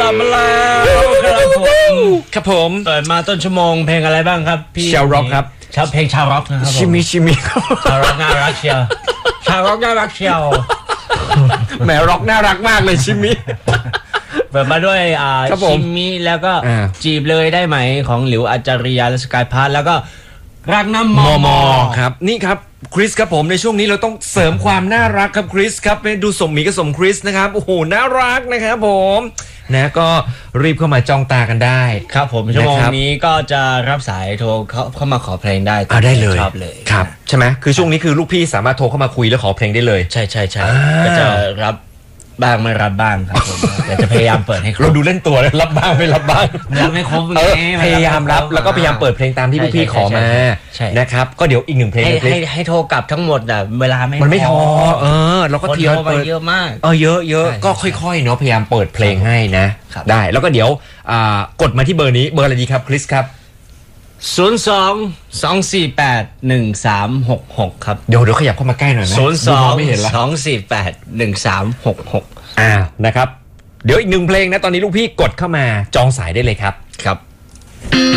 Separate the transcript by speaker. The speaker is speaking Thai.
Speaker 1: ลับมาแล้วครับผมเปิดมาต้นชั่วโมงเพลงอะไรบ้างครับพี่
Speaker 2: ชาวร็อกครับ
Speaker 1: เพลงชาวร็อกนะครับ
Speaker 2: ชิมิ
Speaker 1: ชาวร็อกน่ารักเชียวชาวร็อกน่ารักเชียว
Speaker 2: แหมร็อกน่ารักมากเลยชิมิ
Speaker 1: เปิดมาด้วยชิมิแล้วก็จีบเลยได้ไหมของหลิวอาจาริยาและสกายพาร์ทแล้วก็รักน้ำมอ
Speaker 2: ครับนี่ครับคริสครับผมในช่วงนี้เราต้องเสริมความน่ารักครับคริสครับดูสมหมีกับสมคริสนะครับโอ้โหน่ารักนะครับผมนะก็รีบเข้ามาจองตากันได้
Speaker 1: ครับผมชั่วโมงนี้ก็จะรับสายโทรเข้ามาขอเพลงได้
Speaker 2: ได้เลย
Speaker 1: ชอบเลย
Speaker 2: ครับใช่ไหมคือช่วงนี้คือลูกพี่สามารถโทรเข้ามาคุยแล้วขอเพลงได้เลย
Speaker 1: ใช่ก็จะรับบ้างไม่รับบ้างครับผมแต่จะพยายามเปิดให้
Speaker 2: เราดูเล่นตัวเลยรับบ้างไม่รับบ้าง
Speaker 1: รับไม่ครบ
Speaker 2: พยายามรับแล้วก็พยายามเปิดเพลงตามที่พี่ขอมานะครับก็เดี๋ยวอีกหนึ่งเพลง
Speaker 1: ให้โทรกลับทั้งหมดอ่ะเวลา
Speaker 2: มันไม่พอเราก็
Speaker 1: เที่ยวไปเยอะมาก
Speaker 2: เยอะก็ค่อยๆเนาะพยายามเปิดเพลงให้นะได้แล้วก็เดี๋ยวกดมาที่เบอร์นี้เบอร์อะไรดีครับคริสครับ
Speaker 1: 02-248-1366ครับ
Speaker 2: เดี๋ยวขยับเข้ามาใกล้หน่อยนะ
Speaker 1: 02-248-1366
Speaker 2: นะครับเดี๋ยวอีกหนึ่งเพลงนะตอนนี้ลูกพี่กดเข้ามาจองสายได้เลยครับ
Speaker 1: ครับ